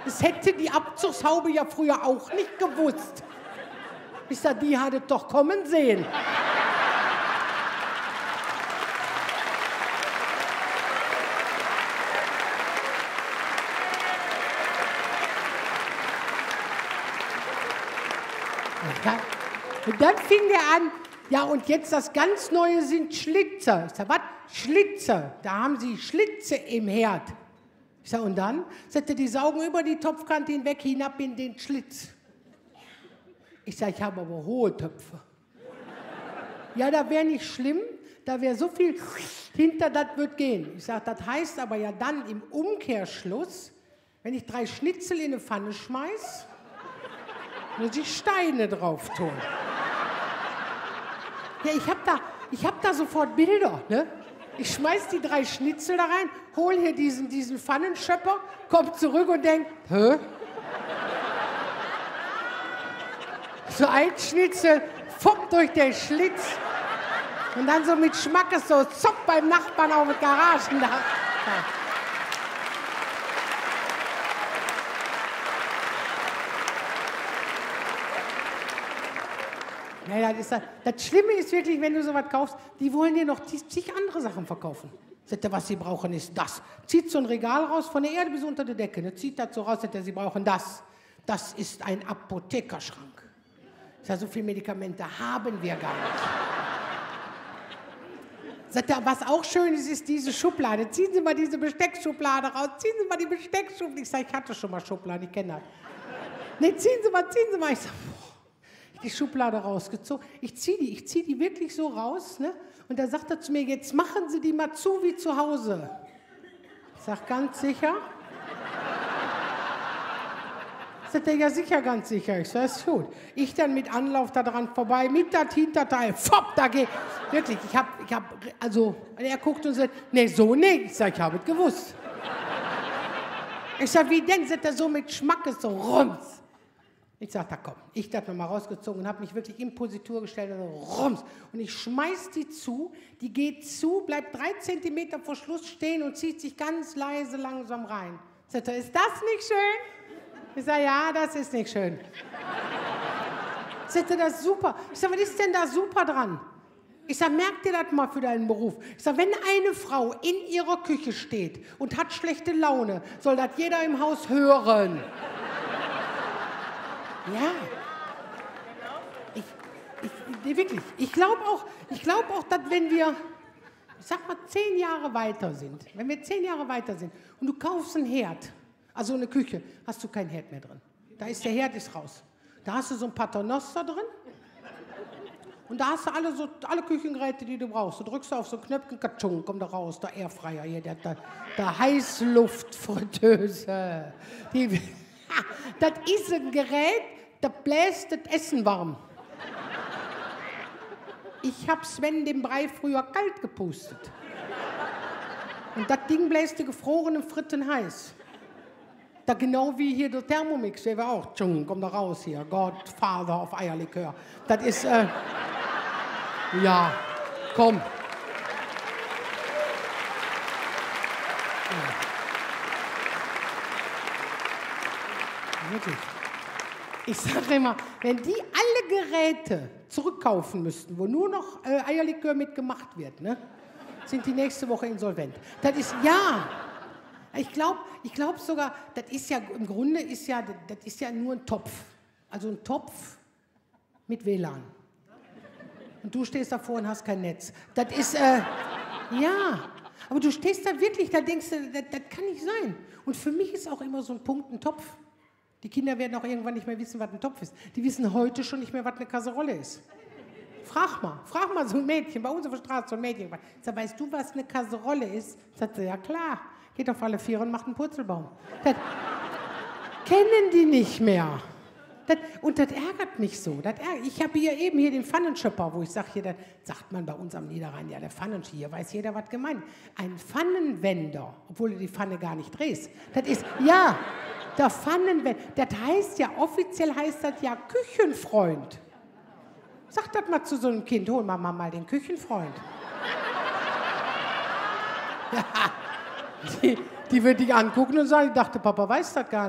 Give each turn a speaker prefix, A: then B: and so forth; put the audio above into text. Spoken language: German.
A: Das hätte die Abzugshaube ja früher auch nicht gewusst. Ich sag, die hat es doch kommen sehen. Ja. Und dann fing der an, ja, und jetzt das ganz Neue sind Schlitze. Ich sag, was? Schlitze. Da haben sie Schlitze im Herd. Ich sag, und dann? Sagt er, die saugen über die Topfkante hinweg, hinab in den Schlitz. Ich sag, ich habe aber hohe Töpfe. Ja, da wäre nicht schlimm, da wäre so viel hinter, das wird gehen. Ich sag, das heißt aber ja dann im Umkehrschluss, wenn ich 3 Schnitzel in eine Pfanne schmeiß, muss ich Steine drauf tun. Ja, ich hab da sofort Bilder, ne? Ich schmeiß die 3 Schnitzel da rein, hol hier diesen Pfannenschöpper, komm zurück und denk, hä? So ein Schnitzel, fopp durch den Schlitz und dann so mit Schmackes so zopp beim Nachbarn auf dem Garagendach. Ja, das Schlimme ist wirklich, wenn du sowas kaufst, die wollen dir noch zig andere Sachen verkaufen. Sagt er, was sie brauchen, ist das. Zieht so ein Regal raus, von der Erde bis unter die Decke. Ne? Zieht das so raus, sagt er, sie brauchen das. Das ist ein Apothekerschrank. Ich sage, so viele Medikamente haben wir gar nicht. Sagt er, was auch schön ist, ist diese Schublade. Ziehen Sie mal diese Besteckschublade raus. Ziehen Sie mal die Besteckschublade. Ich sage, ich hatte schon mal Schubladen, ich kenne das. Nee, ziehen Sie mal. Ich sage, die Schublade rausgezogen. Ich zieh die wirklich so raus, ne? Und da sagt er zu mir, jetzt machen Sie die mal zu wie zu Hause. Ich sag, ganz sicher? Sagt er, ja sicher, ganz sicher. Ich sag, ist gut. Ich dann mit Anlauf da dran vorbei, mit das Hinterteil, fopp, da geht. Wirklich, also, er guckt und sagt, nee, so nicht. Ich sag, ich habe es gewusst. Ich sag, wie denn? Sagt er so mit Schmackes, so rums. Ich sag, da komm, ich das nochmal rausgezogen und habe mich wirklich in Positur gestellt, also rums. Und ich schmeiß die zu, die geht zu, bleibt 3 Zentimeter vor Schluss stehen und zieht sich ganz leise langsam rein. Sagt er, ist das nicht schön? Ich sag, ja, das ist nicht schön. Sagt er, das ist super. Ich sag, was ist denn da super dran? Ich sag, merk dir das mal für deinen Beruf. Ich sag, wenn eine Frau in ihrer Küche steht und hat schlechte Laune, soll das jeder im Haus hören. Ja, wirklich. Ich glaube auch, dass wenn wir, ich sag mal, 10 Jahre weiter sind, und du kaufst einen Herd, also eine Küche, hast du keinen Herd mehr drin. Da ist der Herd ist raus. Da hast du so ein Paternoster drin und da hast du alle Küchengeräte, die du brauchst. Du drückst auf so ein Knöpfchen, katschung, kommt da raus, der Airfryer hier, der Heißluftfritteuse. Das ist ein Gerät, das bläst das Essen warm. Ich hab Sven den Brei früher kalt gepustet. Und das Ding bläst die gefrorenen Fritten heiß. Da genau wie hier der Thermomix, der war auch, tschung, komm da raus hier, Godfather auf Eierlikör. Das ist, ja, komm. Wirklich. Ich sage immer, wenn die alle Geräte zurückkaufen müssten, wo nur noch Eierlikör mitgemacht wird, ne, sind die nächste Woche insolvent. Das ist, ja, ich glaube sogar, das ist ja, im Grunde das ist ja nur ein Topf. Also ein Topf mit WLAN. Und du stehst davor und hast kein Netz. Das ist, ja, aber du stehst da wirklich, da denkst du, das kann nicht sein. Und für mich ist auch immer so ein Punkt ein Topf. Die Kinder werden auch irgendwann nicht mehr wissen, was ein Topf ist. Die wissen heute schon nicht mehr, was eine Kasserolle ist. Frag mal so ein Mädchen, bei uns auf der Straße so ein Mädchen. Ich sag, weißt du, was eine Kasserolle ist? Sagt sie, ja klar, geht auf alle 4 und macht einen Purzelbaum. Das kennen die nicht mehr. Und das ärgert mich so. Ich habe eben hier den Pfannenschöpper, wo ich sage, hier, das sagt man bei uns am Niederrhein, ja, der Pfannenschöpper, hier weiß jeder, was gemeint. Ein Pfannenwender, obwohl du die Pfanne gar nicht drehst. Das ist, ja, der Pfannenwender, das heißt ja, offiziell heißt das ja Küchenfreund. Sag das mal zu so einem Kind, hol Mama mal den Küchenfreund. Ja, die wird dich angucken und sagen, ich dachte, Papa weiß das gar nicht.